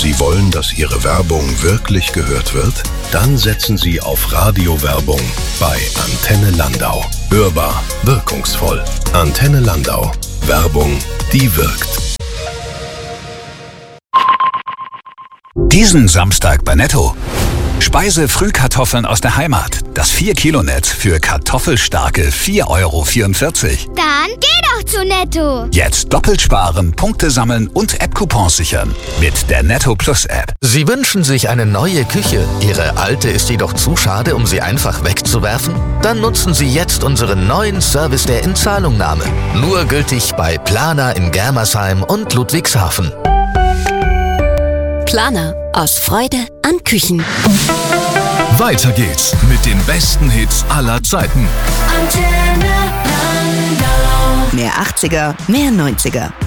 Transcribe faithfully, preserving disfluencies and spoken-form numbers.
Sie wollen, dass Ihre Werbung wirklich gehört wird? Dann setzen Sie auf Radiowerbung bei Antenne Landau. Hörbar, wirkungsvoll. Antenne Landau. Werbung, die wirkt. Diesen Samstag bei Netto. Speise-Frühkartoffeln aus der Heimat. Das vier Kilo Netz für kartoffelstarke vier Euro vierundvierzig. Dann geh doch zu Netto. Jetzt doppelt sparen, Punkte sammeln und App-Coupons sichern. Mit der Netto Plus App. Sie wünschen sich eine neue Küche. Ihre alte ist jedoch zu schade, um sie einfach wegzuwerfen? Dann nutzen Sie jetzt unseren neuen Service der Inzahlungnahme. Nur gültig bei Planer in Germersheim und Ludwigshafen. Planer. Aus Freude an Küchen. Weiter geht's mit den besten Hits aller Zeiten. Mehr achtziger, mehr neunziger.